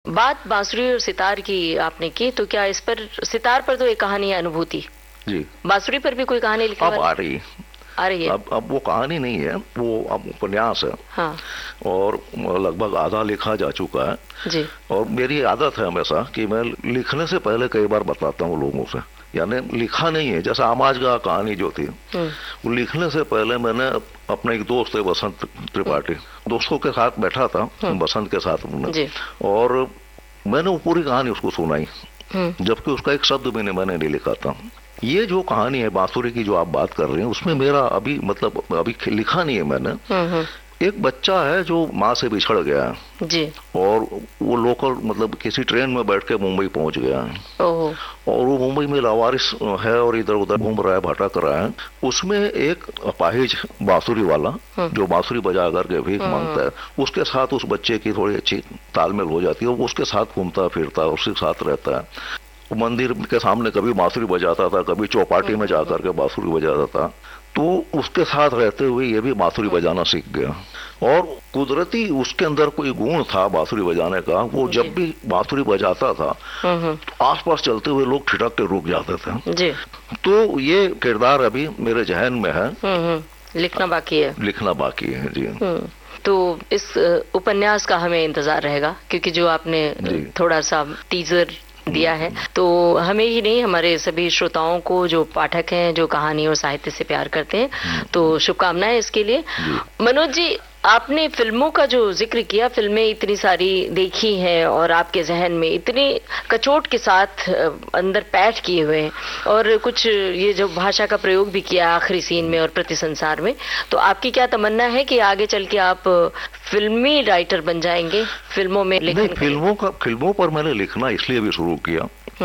बात बांसुरी और सितार की आपने की, तो क्या इस पर, सितार पर तो एक कहानी है अनुभूति जी, बांसुरी पर भी कोई कहानी लिखने अब वाले? आ रही है। आ रही है? अब वो कहानी नहीं है, वो अब उपन्यास है। हाँ और लगभग आधा लिखा जा चुका है। जी। और मेरी आदत है हमेशा कि मैं लिखने से पहले कई बार बताता हूँ लोगों से, यानी लिखा नहीं है। जैसे आमाज का कहानी जो थी, वो लिखने से पहले मैंने अपने एक दोस्त है बसंत त्रिपाठी, दोस्तों के साथ बैठा था, बसंत के साथ में, और मैंने वो पूरी कहानी उसको सुनाई, जबकि उसका एक शब्द भी मैंने नहीं लिखा था। ये जो कहानी है बांसुरी की जो आप बात कर रहे हैं, उसमें मेरा अभी मतलब अभी लिखा नहीं है मैंने। एक बच्चा है जो माँ से बिछड़ गया है जी, और वो लोकल मतलब किसी ट्रेन में बैठ के मुंबई पहुंच गया है। और वो मुंबई में लावारिस है और इधर उधर घूम रहा है, भटक रहा है। उसमें एक अपाहिज बांसुरी वाला जो बांसुरी बजा करके भीख मांगता है, उसके साथ उस बच्चे की थोड़ी अच्छी तालमेल हो जाती है। वो उसके साथ घूमता फिरता है, उसके साथ रहता है। वो मंदिर के सामने कभी बांसुरी बजाता था, कभी चौपाटी में जाकर के बांसुरी बजाता था। तो उसके साथ रहते हुए ये भी बांसुरी बजाना सीख गया। और कुदरती उसके अंदर कोई गुण था बांसुरी बजाने का। वो जब भी बांसुरी बजाता था तो आसपास चलते हुए लोग ठिठक के रुक जाते थे जी। तो ये किरदार अभी मेरे जहन में है, लिखना बाकी है। लिखना बाकी है जी। तो इस उपन्यास का हमें इंतजार रहेगा, क्योंकि जो आपने थोड़ा सा टीजर दिया है, तो हमें ही नहीं, हमारे सभी श्रोताओं को, जो पाठक हैं, जो कहानी और साहित्य से प्यार करते हैं, तो शुभकामनाएं इसके लिए। मनोज जी, आपने फिल्मों का जो जिक्र किया, फिल्में इतनी सारी देखी हैं और आपके जहन में इतनी कचोट के साथ अंदर पैठ किए हुए हैं, और कुछ ये जो भाषा का प्रयोग भी किया आखिरी सीन में और प्रति संसार में, तो आपकी क्या तमन्ना है कि आगे चल के आप फिल्मी राइटर बन जाएंगे, फिल्मों में लेखन? फिल्मों पर मैंने लिखना इसलिए भी शुरू किया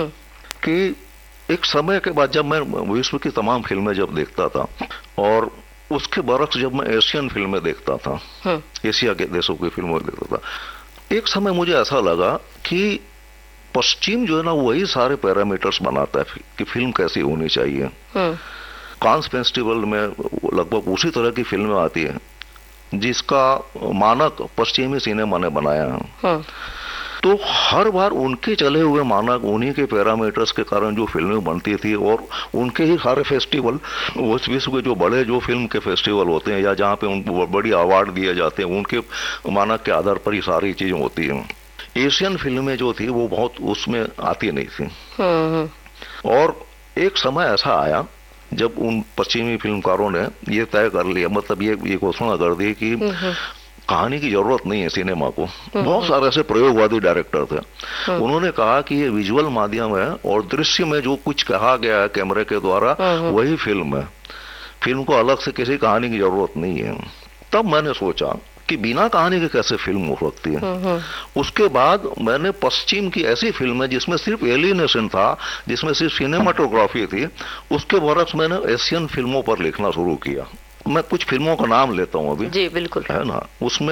कि एक समय के बाद जब मैं विश्व की तमाम फिल्में जब देखता था, और उसके बरक्स जब मैं एशियन फिल्में देखता था, एशिया के देशों की फिल्में देखता था, एक समय मुझे ऐसा लगा कि पश्चिम जो है ना, वही सारे पैरामीटर्स बनाता है कि फिल्म कैसी होनी चाहिए। कांस फेस्टिवल में लगभग उसी तरह की फिल्में आती है जिसका मानक पश्चिमी सिनेमा ने बनाया है। तो हर बार उनके चले हुए मानक, उन्हीं के पैरामीटर्स के कारण जो फिल्में बनती थी, और उनके ही सारे फेस्टिवल, उस विश्व के जो बड़े जो फिल्म के फेस्टिवल होते हैं या जहाँ पे उनको बड़ी अवार्ड दिए जाते हैं, उनके मानक के आधार पर ही सारी चीजें होती हैं। एशियन फिल्में जो थी वो बहुत उसमें आती नहीं थी। और एक समय ऐसा आया जब उन पश्चिमी फिल्मकारों ने ये तय कर लिया, मतलब ये घोषणा कर दी कि कहानी की जरूरत नहीं है सिनेमा को। बहुत सारे ऐसे प्रयोगवादी डायरेक्टर थे, उन्होंने कहा कि ये विजुअल माध्यम है और दृश्य में जो कुछ कहा गया है कैमरे के द्वारा वही फिल्म है, फिल्म को अलग से किसी कहानी की जरूरत नहीं है। तब मैंने सोचा कि बिना कहानी के कैसे फिल्म हो सकती है। उसके बाद मैंने पश्चिम की ऐसी फिल्में जिसमें सिर्फ एलिनेशन था, जिसमें सिर्फ सिनेमाटोग्राफी थी, उसके बरक्स मैंने एशियन फिल्मों पर लिखना शुरू किया। मैं कुछ फिल्मों का नाम लेता हूँ अभी जी, बिल्कुल, है ना। उसमें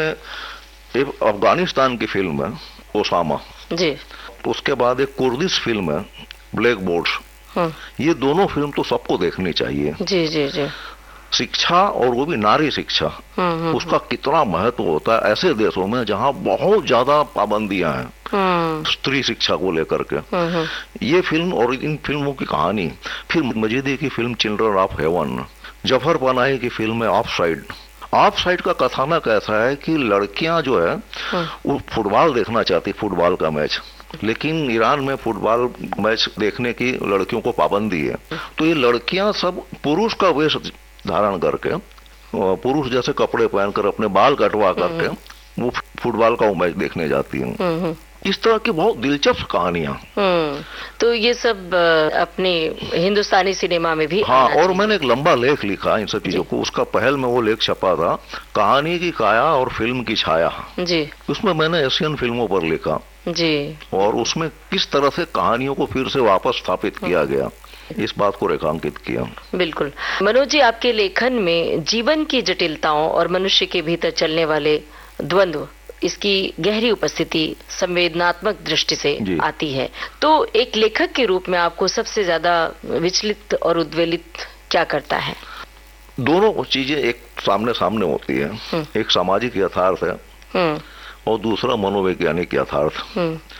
एक अफगानिस्तान की फिल्म है ओसामा जी, उसके बाद एक कुर्दिश फिल्म है ब्लैक बोर्ड्स। ये दोनों फिल्म तो सबको देखनी चाहिए जी जी जी। शिक्षा, और वो भी नारी शिक्षा, उसका कितना महत्व होता है ऐसे देशों में जहाँ बहुत ज्यादा पाबंदियां हैं स्त्री शिक्षा को लेकर के। ये फिल्म और इन फिल्मों की कहानी, फिर मजीदी की film children of haven, Zafar Panahi की फिल्म है ऑफ साइड। ऑफ साइड का कथानक ऐसा है कि लड़कियां जो है वो फुटबॉल देखना चाहती, फुटबॉल का मैच, लेकिन ईरान में फुटबॉल मैच देखने की लड़कियों को पाबंदी है। तो ये लड़कियां सब पुरुष का वेश धारण करके, पुरुष जैसे कपड़े पहनकर, अपने बाल कटवा करके वो फुटबॉल का मैच देखने जाती हैं। इस तरह की बहुत दिलचस्प कहानियां। तो ये सब अपने हिंदुस्तानी सिनेमा में भी। हाँ, और मैंने एक लंबा लेख लिखा इन सब चीजों को। उसका पहल में वो लेख छपा था, कहानी की काया और फिल्म की छाया जी। उसमें मैंने एशियन फिल्मों पर लिखा जी, और उसमें किस तरह से कहानियों को फिर से वापस स्थापित किया गया, इस बात को रेखांकित किया। बिल्कुल। मनोज जी, आपके लेखन में जीवन की जटिलताओं और मनुष्य के भीतर चलने वाले द्वंद्व, इसकी गहरी उपस्थिति संवेदनात्मक दृष्टि से आती है। तो एक लेखक के रूप में आपको सबसे ज्यादा विचलित और उद्वेलित क्या करता है? दोनों चीजें एक सामने सामने होती है। एक सामाजिक यथार्थ है और दूसरा मनोवैज्ञानिक यथार्थ।